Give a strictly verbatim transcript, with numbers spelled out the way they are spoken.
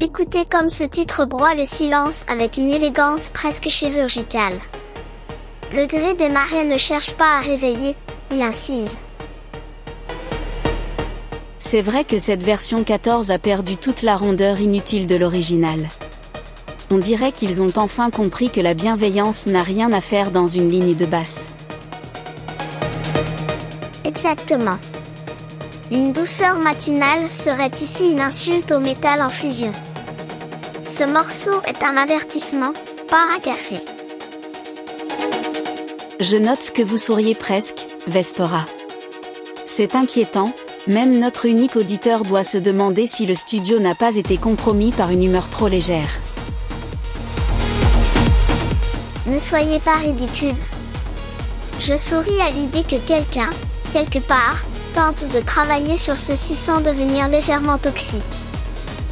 Écoutez comme ce titre broie le silence avec une élégance presque chirurgicale. Le gré des marées ne cherche pas à réveiller, il incise. C'est vrai que cette version quatorze a perdu toute la rondeur inutile de l'original. On dirait qu'ils ont enfin compris que la bienveillance n'a rien à faire dans une ligne de basse. Exactement. Une douceur matinale serait ici une insulte au métal en fusion. Ce morceau est un avertissement, pas un café. Je note que vous souriez presque, Vespora. C'est inquiétant, même notre unique auditeur doit se demander si le studio n'a pas été compromis par une humeur trop légère. Ne soyez pas ridicule. Je souris à l'idée que quelqu'un, quelque part, tente de travailler sur ceci sans devenir légèrement toxique.